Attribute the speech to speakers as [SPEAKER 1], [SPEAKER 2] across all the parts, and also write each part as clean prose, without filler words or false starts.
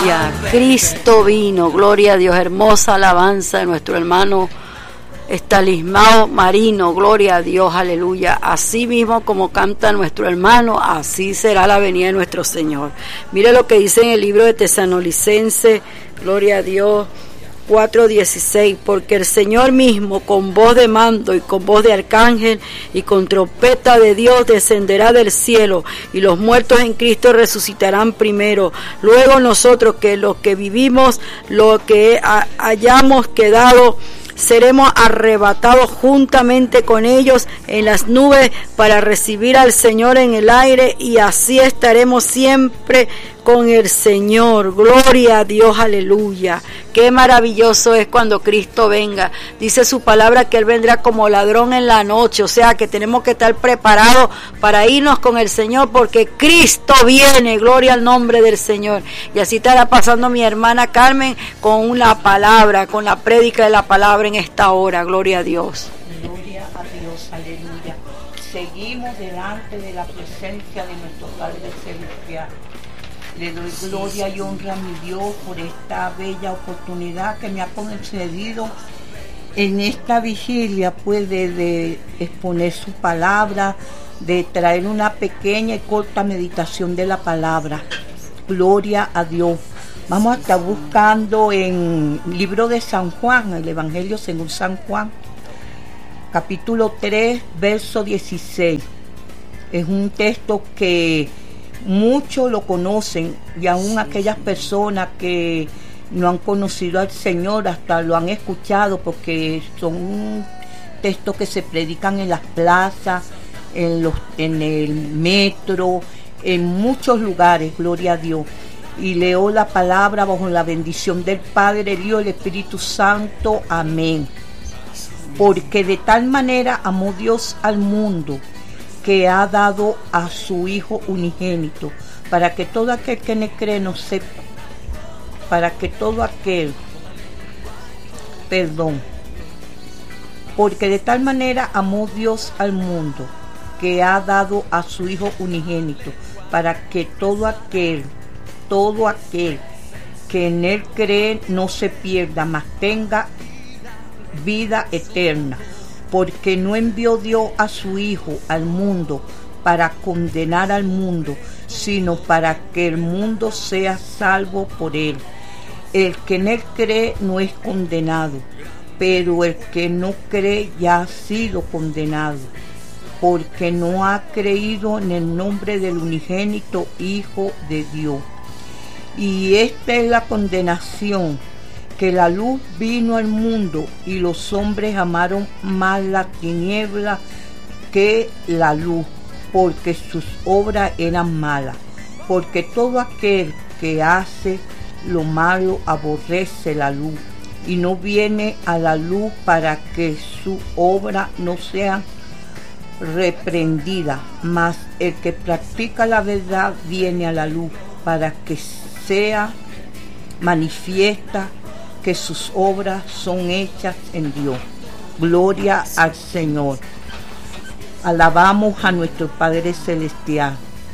[SPEAKER 1] aleluya. Cristo vino, gloria a Dios. Hermosa alabanza de nuestro hermano Estanislao Marino, gloria a Dios, aleluya. Así mismo como canta nuestro hermano, así será la venida de nuestro Señor. Mire lo que dice en el libro de Tesalonicenses, gloria a Dios, 4:16, porque el Señor mismo con voz de mando y con voz de arcángel y con trompeta de Dios descenderá del cielo, y los muertos en Cristo resucitarán primero. Luego nosotros, que los que vivimos, lo que hayamos quedado, seremos arrebatados juntamente con ellos en las nubes para recibir al Señor en el aire, y así estaremos siempre con el Señor. Gloria a Dios, aleluya. Qué maravilloso es cuando Cristo venga. Dice su palabra que Él vendrá como ladrón en la noche, o sea que tenemos que estar preparados para irnos con el Señor, porque Cristo viene, gloria al nombre del Señor. Y así estará pasando mi hermana Carmen con una palabra, con la prédica de la palabra en esta hora. Gloria a Dios.
[SPEAKER 2] Gloria a Dios, aleluya. Seguimos delante de la presencia de nuestro Padre Celestial. Le doy gloria y honra a mi Dios por esta bella oportunidad que me ha concedido en esta vigilia, pues de exponer su palabra, de traer una pequeña y corta meditación de la palabra. Gloria a Dios. Vamos a estar buscando en el libro de San Juan, el Evangelio según San Juan, capítulo 3, verso 16. Es un texto que muchos lo conocen, y aún aquellas personas que no han conocido al Señor hasta lo han escuchado, porque son textos que se predican en las plazas, en el metro, en muchos lugares, gloria a Dios. Y leo la palabra bajo la bendición del Padre, el Hijo y el Espíritu Santo. Amén. Porque de tal manera amó Dios al mundo, que ha dado a su Hijo unigénito, para que todo aquel que en él cree no sepa, porque de tal manera amó Dios al mundo, que ha dado a su Hijo unigénito, para que todo aquel que en él cree no se pierda, mas tenga vida eterna. Porque no envió Dios a su Hijo al mundo para condenar al mundo, sino para que el mundo sea salvo por él. El que en él cree no es condenado, pero el que no cree ya ha sido condenado, porque no ha creído en el nombre del unigénito Hijo de Dios. Y esta es la condenación, que la luz vino al mundo, y los hombres amaron más la tiniebla que la luz, porque sus obras eran malas. Porque todo aquel que hace lo malo aborrece la luz, y no viene a la luz para que su obra no sea reprendida. Mas el que practica la verdad viene a la luz, para que sea manifiesta que sus obras son hechas en Dios. Gloria al Señor. Alabamos a nuestro Padre Celestial.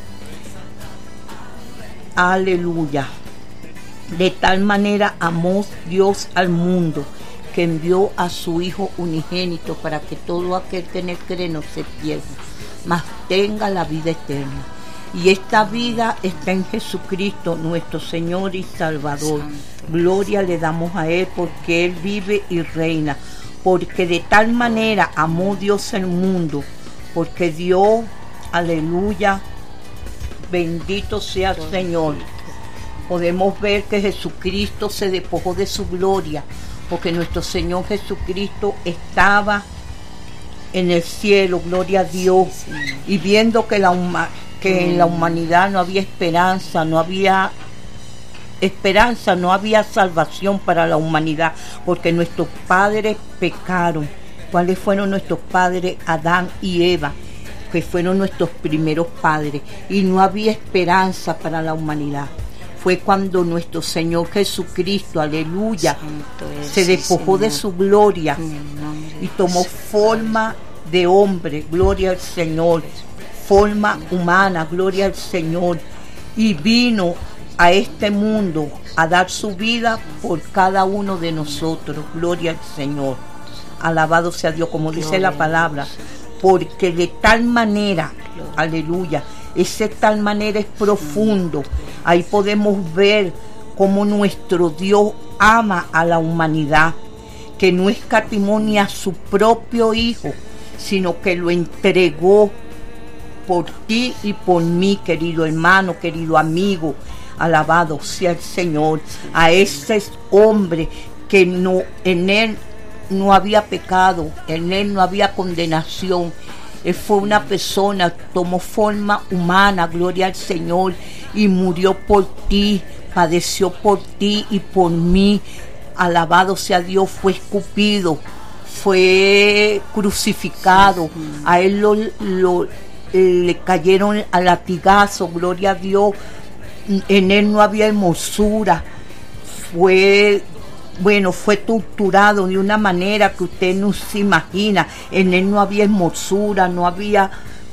[SPEAKER 2] Aleluya. De tal manera amó Dios al mundo, que envió a su Hijo unigénito, para que todo aquel que en él cree no se pierda, mas tenga la vida eterna. Y esta vida está en Jesucristo, nuestro Señor y Salvador. Gloria le damos a Él, porque Él vive y reina. Porque de tal manera amó Dios al mundo, porque Dios, aleluya, bendito sea el Señor. Podemos ver que Jesucristo se despojó de su gloria, porque nuestro Señor Jesucristo estaba en el cielo, gloria a Dios, y viendo que en la humanidad no había esperanza, no había salvación para la humanidad, porque nuestros padres pecaron. ¿Cuáles fueron nuestros padres? Adán y Eva, que fueron nuestros primeros padres, y no había esperanza para la humanidad. Fue cuando nuestro Señor Jesucristo, aleluya, se despojó de su gloria y tomó forma de hombre, gloria al Señor, forma humana, gloria al Señor, y vino a este mundo a dar su vida por cada uno de nosotros. Gloria al Señor. Alabado sea Dios, como dice la palabra, porque de tal manera, aleluya, ese tal manera es profundo. Ahí podemos ver cómo nuestro Dios ama a la humanidad, que no escatimó ni a su propio Hijo, sino que lo entregó por ti y por mí, querido hermano, querido amigo. Alabado sea el Señor. A ese hombre que no, en él no había pecado, en él no había condenación. Él fue una persona, tomó forma humana, gloria al Señor, y murió por ti, padeció por ti y por mí. Alabado sea Dios, fue escupido, fue crucificado, a él le cayeron a latigazo, gloria a Dios. En él no había hermosura, fue torturado de una manera que usted no se imagina. En él no había hermosura, no había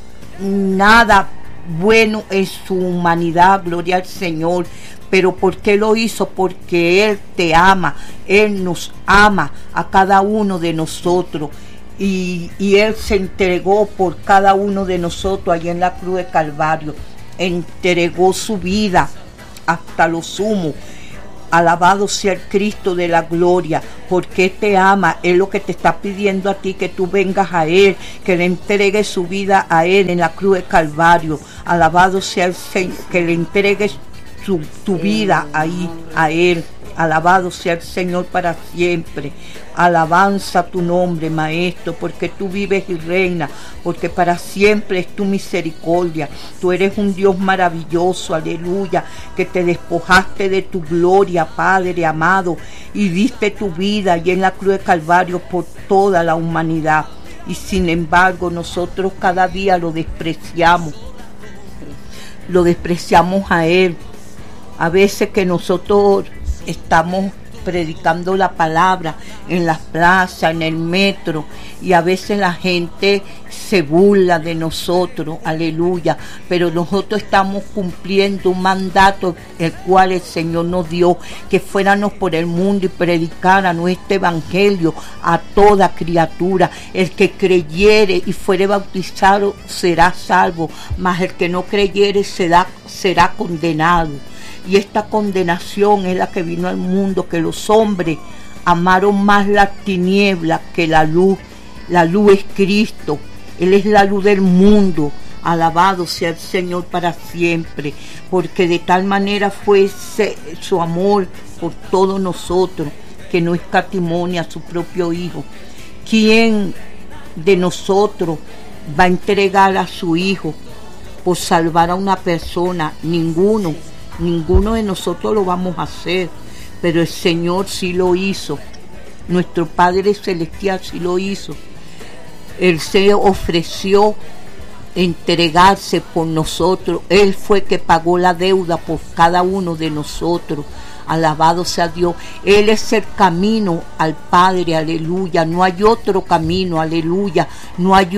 [SPEAKER 2] nada bueno en su humanidad, gloria al Señor. Pero ¿por qué lo hizo? Porque Él te ama, Él nos ama a cada uno de nosotros. Y Él se entregó por cada uno de nosotros allá en la cruz de Calvario. Entregó su vida hasta lo sumo. Alabado sea el Cristo de la gloria, porque te ama. Es lo que te está pidiendo a ti, que tú vengas a Él, que le entregues su vida a Él en la cruz de Calvario. Alabado sea el Señor, que le entregues tu vida ahí a Él. Alabado sea el Señor para siempre. Alabanza tu nombre, Maestro, porque tú vives y reinas, porque para siempre es tu misericordia. Tú eres un Dios maravilloso, aleluya, que te despojaste de tu gloria, Padre amado, y diste tu vida y en la cruz de Calvario por toda la humanidad. Y sin embargo nosotros cada día lo despreciamos a Él. A veces que nosotros estamos predicando la palabra en las plazas, en el metro, y a veces la gente se burla de nosotros, aleluya, pero nosotros estamos cumpliendo un mandato el cual el Señor nos dio, que fuéramos por el mundo y predicáramos este evangelio a toda criatura. El que creyere y fuere bautizado será salvo, mas el que no creyere será condenado. Y esta condenación es la que vino al mundo, que los hombres amaron más las tinieblas que la luz. La luz es Cristo, Él es la luz del mundo. Alabado sea el Señor para siempre, porque de tal manera fue su amor por todos nosotros, que no escatimó ni a su propio Hijo. ¿Quién de nosotros va a entregar a su Hijo por salvar a una persona? Ninguno de nosotros lo vamos a hacer, pero el Señor sí lo hizo. Nuestro Padre Celestial sí lo hizo. Él se ofreció entregarse por nosotros. Él fue que pagó la deuda por cada uno de nosotros. Alabado sea Dios. Él es el camino al Padre, aleluya. No hay otro camino, aleluya. No hay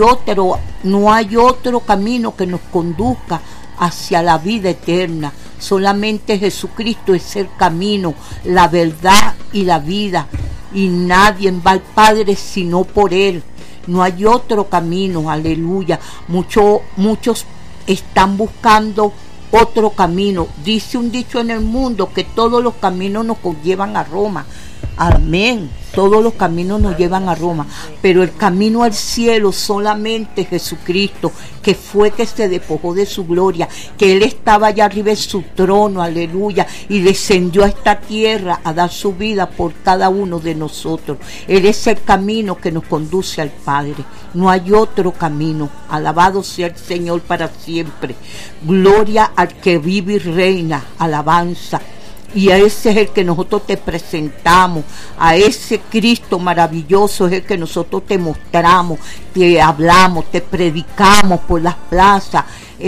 [SPEAKER 2] otro camino que nos conduzca hacia la vida eterna. Solamente Jesucristo es el camino, la verdad y la vida. Y nadie va al Padre sino por Él. No hay otro camino, aleluya. Muchos están buscando otro camino. Dice un dicho en el mundo que todos los caminos nos llevan a Roma. Amén. Todos los caminos nos llevan a Roma, pero el camino al cielo solamente Jesucristo, que fue que se despojó de su gloria, que Él estaba allá arriba en su trono, aleluya, y descendió a esta tierra a dar su vida por cada uno de nosotros. Él es el camino que nos conduce al Padre. No hay otro camino. Alabado sea el Señor para siempre. Gloria al que vive y reina. Alabanza. Y a ese es el que nosotros te presentamos, a ese Cristo maravilloso es el que nosotros te mostramos, te hablamos, te predicamos por las plazas,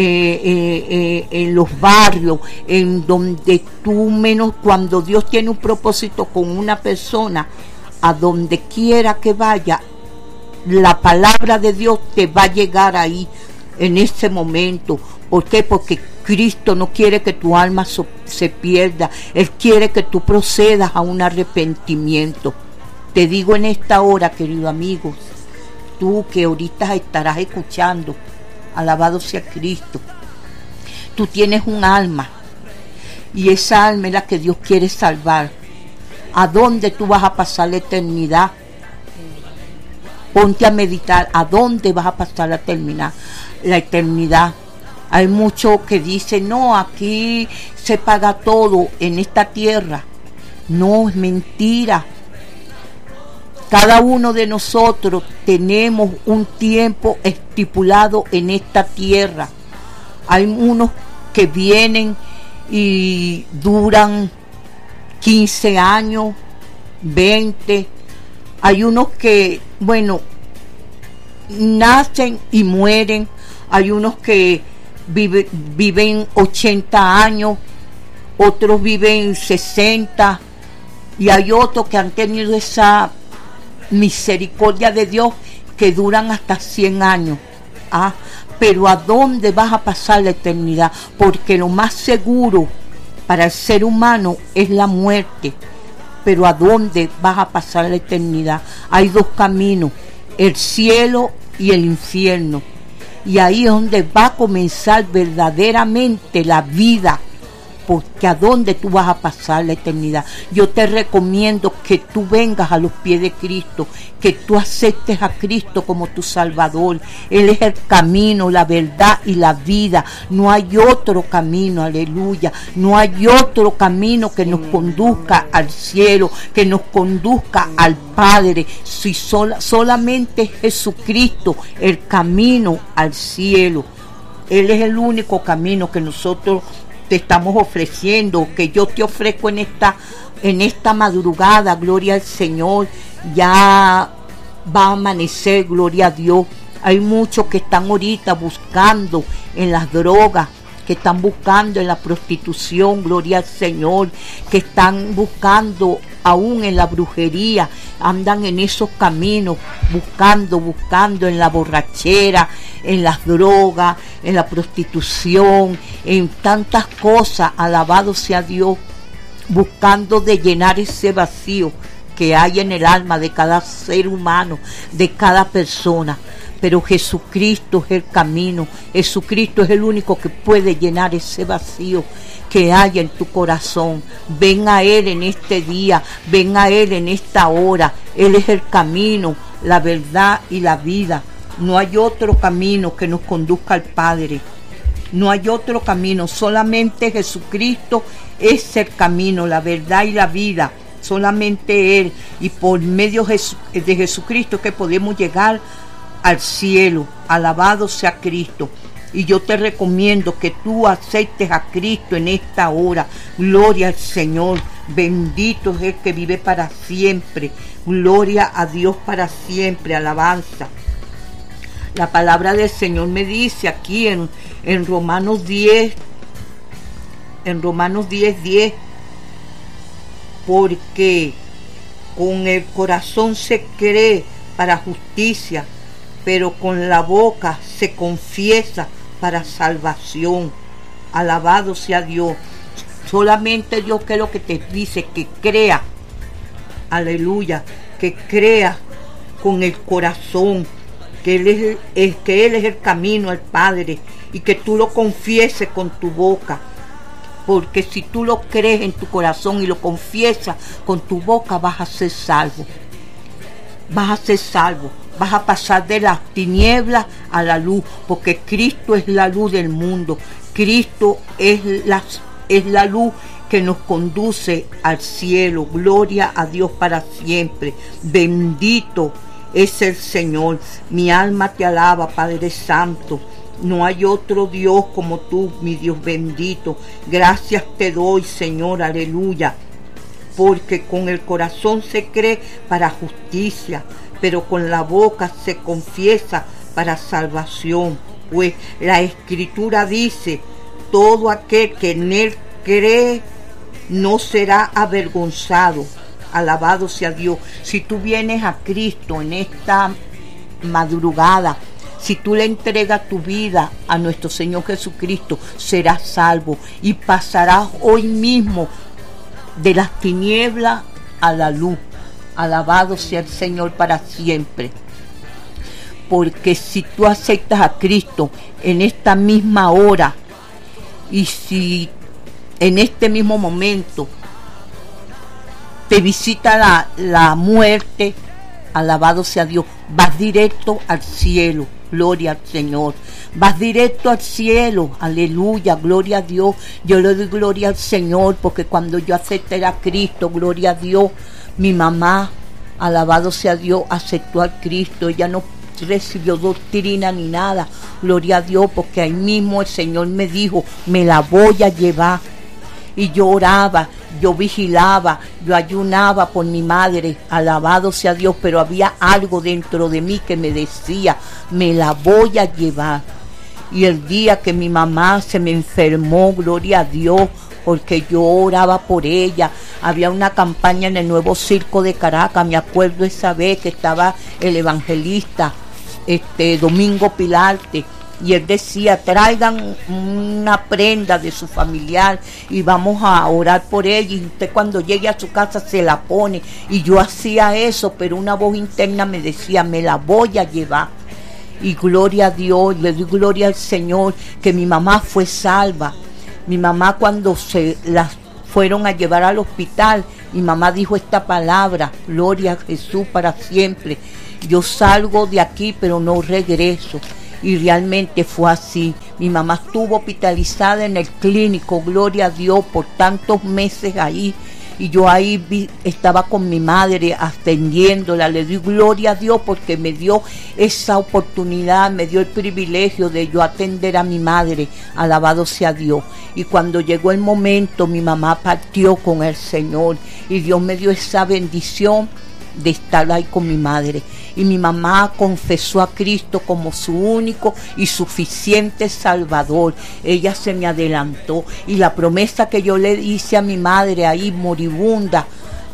[SPEAKER 2] en los barrios, en donde tú menos, cuando Dios tiene un propósito con una persona, a donde quiera que vaya, la palabra de Dios te va a llegar ahí, en ese momento. ¿Por qué? Porque Cristo no quiere que tu alma se pierda. Él quiere que tú procedas a un arrepentimiento. Te digo en esta hora, querido amigo, tú que ahorita estarás escuchando, alabado sea Cristo, tú tienes un alma y esa alma es la que Dios quiere salvar. ¿A dónde tú vas a pasar la eternidad? Ponte a meditar, ¿a dónde vas a pasar la eternidad? Hay muchos que dicen, no, aquí se paga todo en esta tierra. No, es mentira. Cada uno de nosotros tenemos un tiempo estipulado en esta tierra. Hay unos que vienen y duran 15 años, 20. Hay unos que, bueno, nacen y mueren. Hay unos que viven 80 años, otros viven 60, y hay otros que han tenido esa misericordia de Dios que duran hasta 100 años. Pero ¿a dónde vas a pasar la eternidad? Porque lo más seguro para el ser humano es la muerte. Pero ¿a dónde vas a pasar la eternidad? Hay dos caminos, el cielo y el infierno. Y ahí es donde va a comenzar verdaderamente la vida. Porque ¿a dónde tú vas a pasar la eternidad? Yo te recomiendo que tú vengas a los pies de Cristo, que tú aceptes a Cristo como tu Salvador. Él es el camino, la verdad y la vida. No hay otro camino, aleluya. No hay otro camino que nos conduzca al cielo, que nos conduzca al Padre. Si solamente Jesucristo, el camino al cielo. Él es el único camino que nosotros te estamos ofreciendo, que yo te ofrezco en esta madrugada. Gloria al Señor. Ya va a amanecer, gloria a Dios. Hay muchos que están ahorita buscando en las drogas, que están buscando en la prostitución, gloria al Señor, que están buscando aún en la brujería, andan en esos caminos, buscando en la borrachera, en las drogas, en la prostitución, en tantas cosas, alabado sea Dios, buscando de llenar ese vacío que hay en el alma de cada ser humano, de cada persona. Pero Jesucristo es el camino, Jesucristo es el único que puede llenar ese vacío que hay en tu corazón. Ven a Él en este día, ven a Él en esta hora. Él es el camino, la verdad y la vida. No hay otro camino que nos conduzca al Padre. No hay otro camino, solamente Jesucristo es el camino, la verdad y la vida. Solamente Él, y por medio de Jesucristo que podemos llegar al cielo. Alabado sea Cristo. Y yo te recomiendo que tú aceptes a Cristo en esta hora. Gloria al Señor. Bendito es el que vive para siempre. Gloria a Dios para siempre. Alabanza. La palabra del Señor me dice aquí en Romanos 10, en Romanos 10:10, porque con el corazón se cree para justicia, pero con la boca se confiesa para salvación. Alabado sea Dios. Solamente Dios, que es lo que te dice, que crea, aleluya, que crea con el corazón, que Él es el camino al Padre, y que tú lo confieses con tu boca. Porque si tú lo crees en tu corazón y lo confiesas con tu boca, vas a ser salvo. Vas a ser salvo. Vas a pasar de las tinieblas a la luz, porque Cristo es la luz del mundo. Cristo es la luz que nos conduce al cielo. Gloria a Dios para siempre. Bendito es el Señor. Mi alma te alaba, Padre Santo. No hay otro Dios como tú, mi Dios bendito. Gracias te doy, Señor, aleluya. Porque con el corazón se cree para justicia, pero con la boca se confiesa para salvación. Pues la Escritura dice, todo aquel que en Él cree no será avergonzado. Alabado sea Dios. Si tú vienes a Cristo en esta madrugada, Si tú le entregas tu vida a nuestro Señor Jesucristo, serás salvo y pasarás hoy mismo de las tinieblas a la luz. Alabado sea el Señor para siempre. Porque si tú aceptas a Cristo en esta misma hora, y si en este mismo momento te visita la muerte, alabado sea Dios, vas directo al cielo. Gloria al Señor. Vas directo al cielo. Aleluya. Gloria a Dios. Yo le doy gloria al Señor porque cuando yo acepté a Cristo, gloria a Dios, mi mamá, alabado sea Dios, aceptó a Cristo. Ella no recibió doctrina ni nada. Gloria a Dios, porque ahí mismo el Señor me dijo, me la voy a llevar. Y yo oraba, yo vigilaba, yo ayunaba por mi madre, alabado sea Dios, pero había algo dentro de mí que me decía, me la voy a llevar. Y el día que mi mamá se me enfermó, gloria a Dios, porque yo oraba por ella, había una campaña en el Nuevo Circo de Caracas, me acuerdo esa vez que estaba el evangelista Domingo Pilarte, y él decía, traigan una prenda de su familiar y vamos a orar por ella, y usted cuando llegue a su casa se la pone. Y yo hacía eso, pero una voz interna me decía, me la voy a llevar. Y gloria a Dios, le doy gloria al Señor, que mi mamá fue salva. Mi mamá, cuando se las fueron a llevar al hospital, mi mamá dijo esta palabra, gloria a Jesús para siempre. Yo salgo de aquí, pero no regreso. Y realmente fue así. Mi mamá estuvo hospitalizada en el clínico, gloria a Dios, por tantos meses ahí. Y yo ahí estaba con mi madre atendiéndola. Le doy gloria a Dios porque me dio esa oportunidad, me dio el privilegio de yo atender a mi madre. Alabado sea Dios. Y cuando llegó el momento, mi mamá partió con el Señor. Y Dios me dio esa bendición de estar ahí con mi madre. Y mi mamá confesó a Cristo como su único y suficiente Salvador. Ella se me adelantó, y la promesa que yo le hice a mi madre ahí moribunda,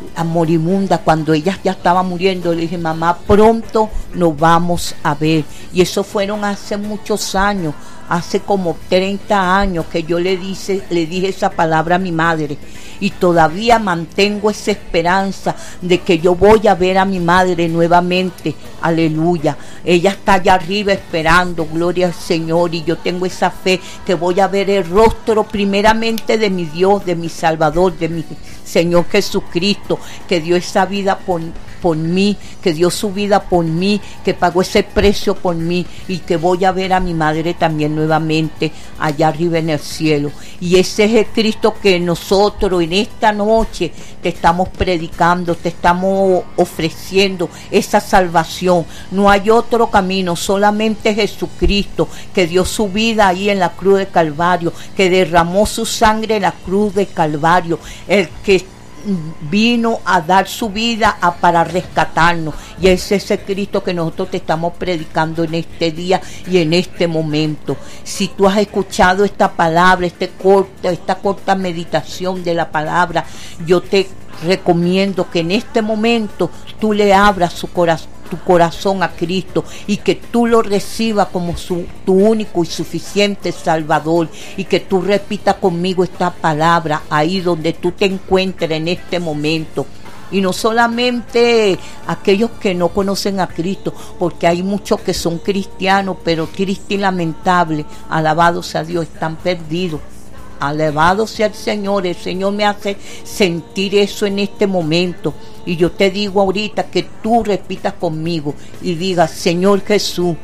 [SPEAKER 2] cuando ella ya estaba muriendo, le dije, mamá, pronto nos vamos a ver. Y eso fueron hace muchos años, hace como 30 años que yo le dije esa palabra a mi madre. Y todavía mantengo esa esperanza de que yo voy a ver a mi madre nuevamente. Aleluya. Ella está allá arriba esperando, gloria al Señor. Y yo tengo esa fe que voy a ver el rostro primeramente de mi Dios, de mi Salvador, de mi Señor Jesucristo, que dio esa vida por mí, que dio su vida por mí, que pagó ese precio por mí, y que voy a ver a mi madre también nuevamente allá arriba en el cielo. Y ese es el Cristo que nosotros en esta noche te estamos predicando, te estamos ofreciendo esa salvación. No hay otro camino, solamente Jesucristo, que dio su vida ahí en la cruz de Calvario, que derramó su sangre en la cruz de Calvario, el que vino a dar su vida para rescatarnos. Y ese es el Cristo que nosotros te estamos predicando en este día y en este momento. Si tú has escuchado esta palabra, esta corta meditación de la palabra, yo te recomiendo que en este momento tú le abras tu corazón a Cristo y que tú lo recibas como tu único y suficiente Salvador, y que tú repitas conmigo esta palabra ahí donde tú te encuentres en este momento. Y no solamente aquellos que no conocen a Cristo, porque hay muchos que son cristianos, pero triste y lamentable, alabado sea Dios, están perdidos. Alabado sea el Señor me hace sentir eso en este momento. Y yo te digo ahorita que tú repitas conmigo y digas, Señor Jesús,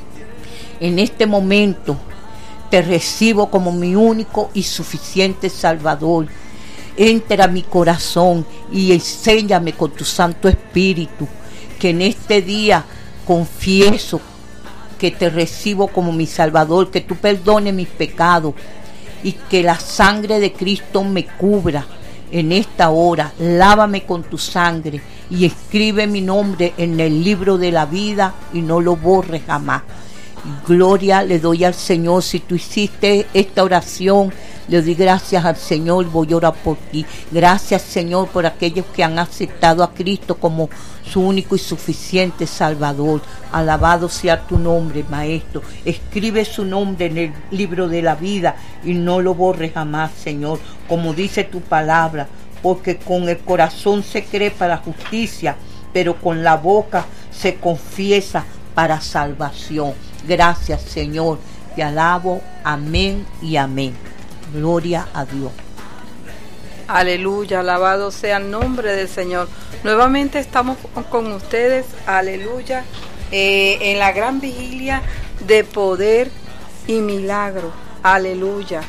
[SPEAKER 2] en este momento te recibo como mi único y suficiente Salvador. Entra a mi corazón y enséñame con tu Santo Espíritu, que en este día confieso que te recibo como mi Salvador, que tú perdones mis pecados y que la sangre de Cristo me cubra en esta hora. Lávame con tu sangre y escribe mi nombre en el libro de la vida y no lo borres jamás. Gloria le doy al Señor. Si tú hiciste esta oración, Le doy gracias al Señor, voy a orar por ti. Gracias, Señor, por aquellos que han aceptado a Cristo como su único y suficiente Salvador. Alabado sea tu nombre, Maestro. Escribe su nombre en el libro de la vida y no lo borres jamás, Señor, como dice tu palabra, porque con el corazón se cree para justicia, pero con la boca se confiesa para salvación. Gracias, Señor. Te alabo. Amén y amén. Gloria a Dios.
[SPEAKER 3] Aleluya, alabado sea el nombre del Señor. Nuevamente estamos con ustedes, aleluya, en la gran vigilia de poder y milagro. Aleluya.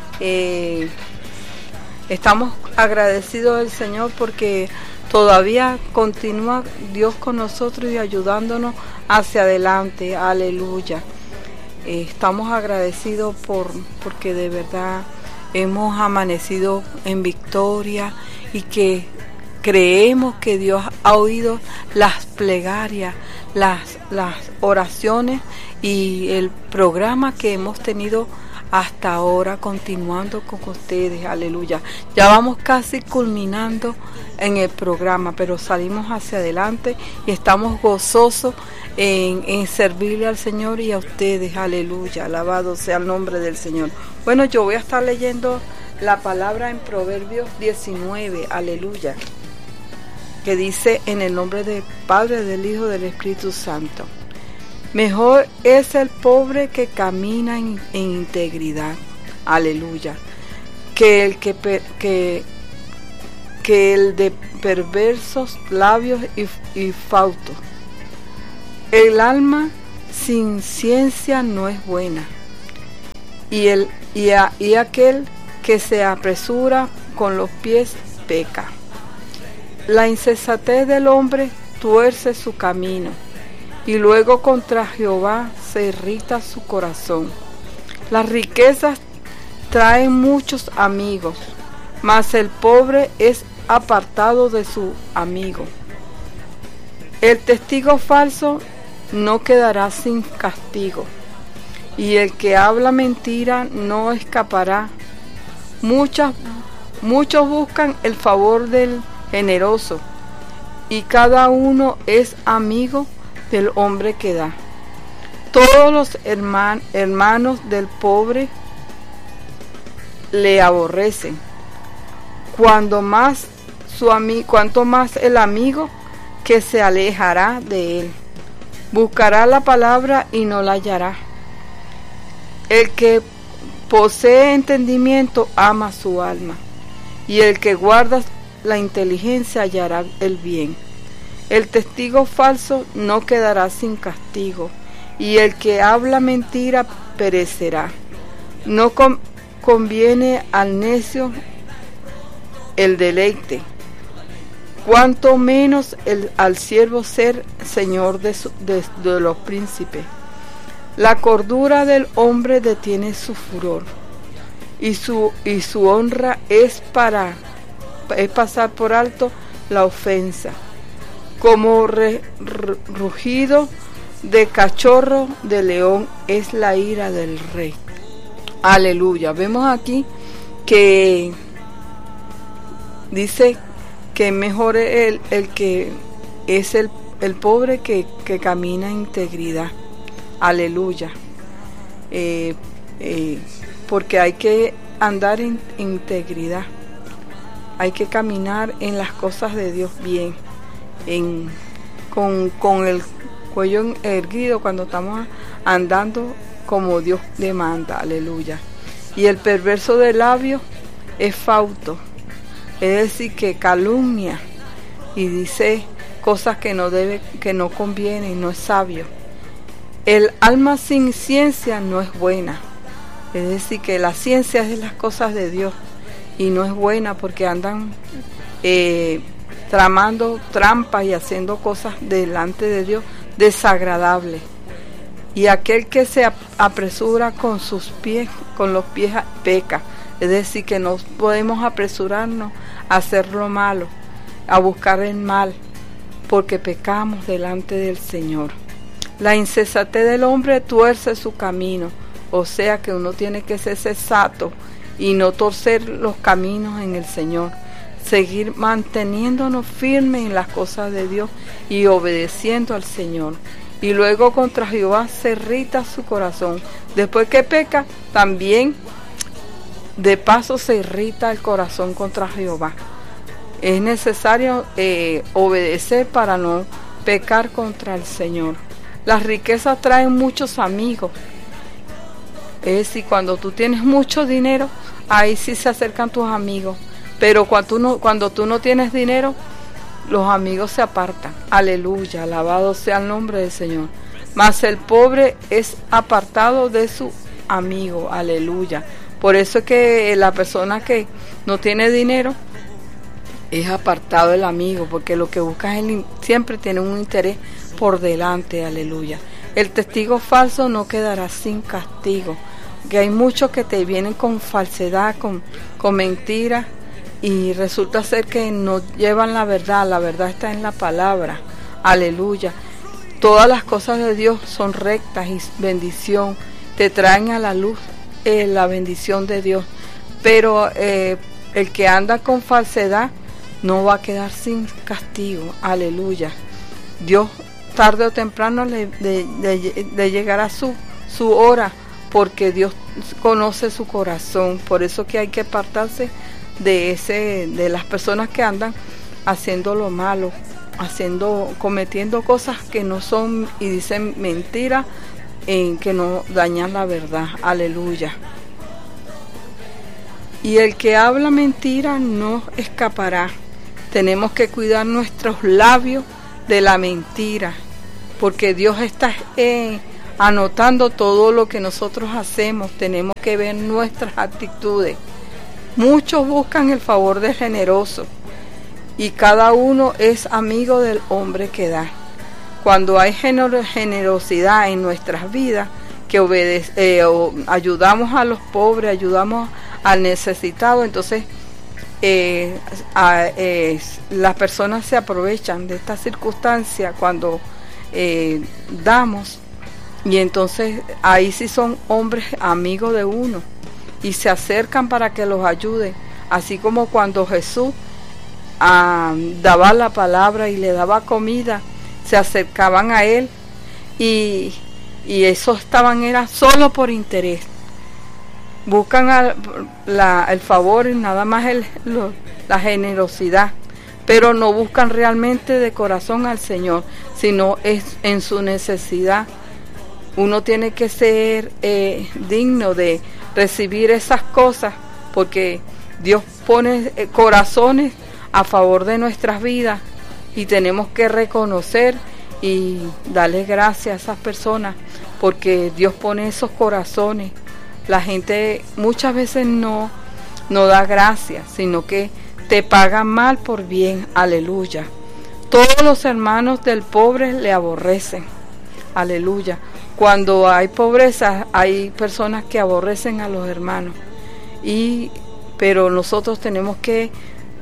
[SPEAKER 3] Estamos agradecidos del Señor porque todavía continúa Dios con nosotros y ayudándonos hacia adelante. Aleluya. Estamos agradecidos porque de verdad hemos amanecido en victoria y que creemos que Dios ha oído las plegarias, las oraciones y el programa que hemos tenido hasta ahora, continuando con ustedes. Aleluya. Ya vamos casi culminando en el programa, pero salimos hacia adelante y estamos gozosos en servirle al Señor y a ustedes. Aleluya, alabado sea el nombre del Señor. Bueno, yo voy a estar leyendo la palabra en Proverbios 19, aleluya, que dice: en el nombre del Padre, del Hijo, del Espíritu Santo. Mejor es el pobre que camina en integridad, aleluya, que el de perversos labios y fautos. El alma sin ciencia no es buena, y aquel que se apresura con los pies peca. La insensatez del hombre tuerce su camino, y luego contra Jehová se irrita su corazón. Las riquezas traen muchos amigos, mas el pobre es apartado de su amigo. El testigo falso no quedará sin castigo, y el que habla mentira no escapará. Muchos buscan el favor del generoso, y cada uno es amigo del hombre que da. Todos los hermanos del pobre le aborrecen, cuanto más el amigo que se alejará de él. Buscará la palabra y no la hallará. El que posee entendimiento ama su alma, y el que guarda la inteligencia hallará el bien. El testigo falso no quedará sin castigo, y el que habla mentira perecerá. No conviene al necio el deleite, cuanto menos al siervo ser señor de los príncipes. La cordura del hombre detiene su furor, y su honra es pasar por alto la ofensa. Como rugido de cachorro de león es la ira del rey. Aleluya. Vemos aquí que dice que mejor es el que es el pobre que camina en integridad. Aleluya. Porque hay que andar en integridad. Hay que caminar en las cosas de Dios bien. Con el cuello erguido cuando estamos andando como Dios demanda. Aleluya. Y el perverso de labios es fausto, es decir, que calumnia y dice cosas que no convienen, no es sabio. El alma sin ciencia no es buena, es decir, que la ciencia es de las cosas de Dios y no es buena porque andan tramando trampas y haciendo cosas delante de Dios desagradables. Y aquel que se apresura con los pies peca, es decir, que no podemos apresurarnos a hacer lo malo, a buscar el mal, porque pecamos delante del Señor. La insensatez del hombre tuerce su camino, o sea que uno tiene que ser sensato y no torcer los caminos en el Señor. Seguir manteniéndonos firmes en las cosas de Dios y obedeciendo al Señor. Y luego contra Jehová se irrita su corazón. Después que peca, también de paso se irrita el corazón contra Jehová. Es necesario obedecer para no pecar contra el Señor. Las riquezas traen muchos amigos. Es decir, cuando tú tienes mucho dinero, ahí sí se acercan tus amigos. Pero cuando tú no tienes dinero, los amigos se apartan. Aleluya, alabado sea el nombre del Señor. Mas el pobre es apartado de su amigo. Aleluya. Por eso es que la persona que no tiene dinero es apartado del amigo, porque lo que busca es siempre tiene un interés por delante. Aleluya. El testigo falso no quedará sin castigo, que hay muchos que te vienen con falsedad, con mentiras, y resulta ser que no llevan la verdad está en la palabra. Aleluya. Todas las cosas de Dios son rectas y bendición, te traen a la luz la bendición de Dios, pero el que anda con falsedad no va a quedar sin castigo. Aleluya. Dios tarde o temprano le llegará su hora, porque Dios conoce su corazón. Por eso que hay que apartarse de las personas que andan haciendo lo malo, cometiendo cosas que no son y dicen mentiras, que no dañan la verdad. Aleluya. Y el que habla mentira no escapará. Tenemos que cuidar nuestros labios de la mentira, porque Dios está anotando todo lo que nosotros hacemos. Tenemos que ver nuestras actitudes. Muchos buscan el favor del generoso, y cada uno es amigo del hombre que da. Cuando hay generosidad en nuestras vidas, que ayudamos a los pobres, ayudamos al necesitado, entonces las personas se aprovechan de esta circunstancia cuando damos, y entonces ahí sí son hombres amigos de uno y se acercan para que los ayude, así como cuando Jesús daba la palabra y le daba comida, se acercaban a él, y esos era solo por interés. Buscan el favor y nada más la generosidad, pero no buscan realmente de corazón al Señor, sino es en su necesidad. Uno tiene que ser digno de recibir esas cosas, porque Dios pone corazones a favor de nuestras vidas, y tenemos que reconocer y darle gracias a esas personas, porque Dios pone esos corazones. La gente muchas veces no da gracias, sino que te pagan mal por bien. Aleluya. Todos los hermanos del pobre le aborrecen. Aleluya. Cuando hay pobreza, hay personas que aborrecen a los hermanos, pero nosotros tenemos que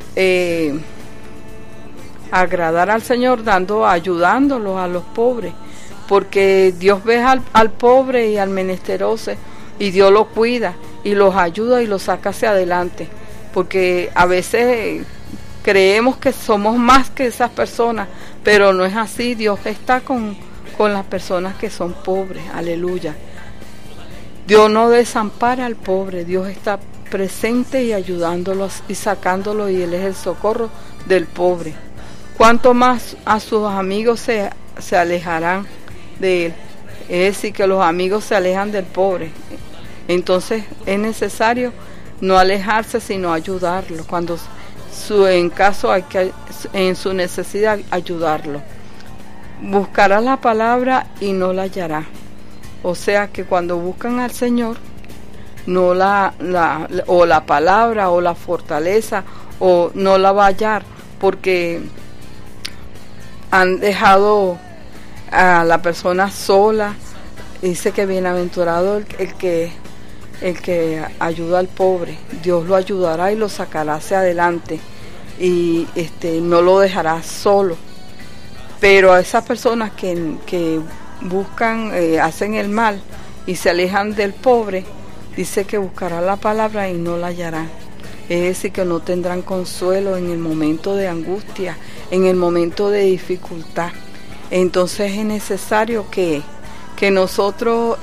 [SPEAKER 3] agradar al Señor ayudándolos a los pobres, porque Dios ve al pobre y al menesteroso, y Dios lo cuida y los ayuda y los saca hacia adelante, porque a veces creemos que somos más que esas personas, pero no es así. Dios está con las personas que son pobres. Aleluya. Dios no desampara al pobre, Dios está presente y ayudándolos y sacándolos, y Él es el socorro del pobre. Cuanto más a sus amigos se alejarán de Él. Es decir, que los amigos se alejan del pobre. Entonces es necesario no alejarse, sino ayudarlo. Cuando en caso hay que, en su necesidad, ayudarlo. Buscará la palabra y no la hallará. O sea que cuando buscan al Señor, no la palabra o la fortaleza, o no la va a hallar, porque han dejado a la persona sola. Dice que bienaventurado el que ayuda al pobre. Dios lo ayudará y lo sacará hacia adelante, y no lo dejará solo. Pero a esas personas que buscan, hacen el mal y se alejan del pobre, Dice que buscará la palabra y no la hallarán. Es decir, que no tendrán consuelo en el momento de angustia, en el momento de dificultad. Entonces es necesario que nosotros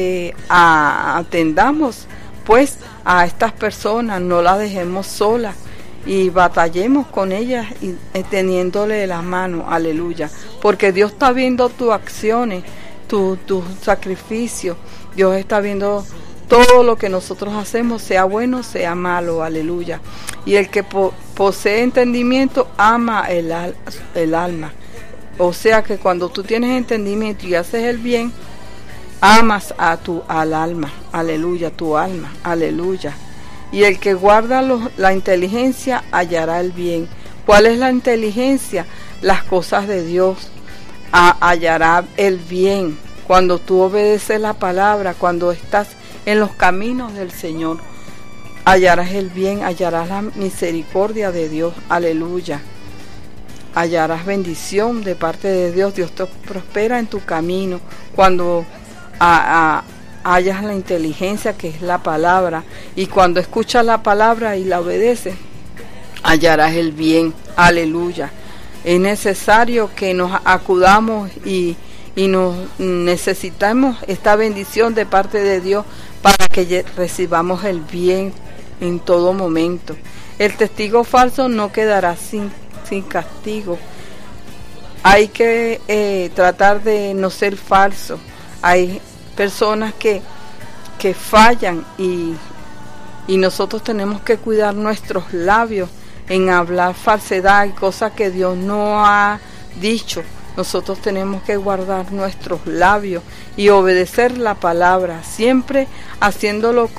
[SPEAKER 3] atendamos pues a estas personas, no las dejemos solas y batallemos con ellas y teniéndole la mano, aleluya, porque Dios está viendo tus acciones, tu sacrificio. Dios está viendo todo lo que nosotros hacemos, sea bueno, sea malo, aleluya. Y el que posee entendimiento ama el alma. O sea que cuando tú tienes entendimiento y haces el bien, amas al alma, aleluya, tu alma, aleluya. Y el que guarda la inteligencia hallará el bien. ¿Cuál es la inteligencia? Las cosas de Dios. Hallará el bien. Cuando tú obedeces la palabra, cuando estás en los caminos del Señor, hallarás el bien, hallarás la misericordia de Dios, aleluya. Hallarás bendición de parte de Dios. Dios te prospera en tu camino cuando hallas la inteligencia, que es la palabra, y cuando escuchas la palabra y la obedeces, hallarás el bien, aleluya. Es necesario que nos acudamos y nos necesitamos esta bendición de parte de Dios para que recibamos el bien en todo momento. El testigo falso no quedará sin castigo. Hay que tratar de no ser falso. Hay personas que fallan y nosotros tenemos que cuidar nuestros labios en hablar falsedad y cosas que Dios no ha dicho. Nosotros tenemos que guardar nuestros labios y obedecer la palabra, siempre haciéndolo